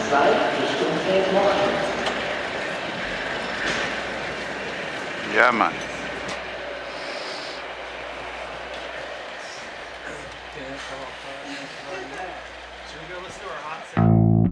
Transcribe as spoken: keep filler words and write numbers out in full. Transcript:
zwei Richtung Feldmochen. Ja, Mann. Should we go listen to our hot sound?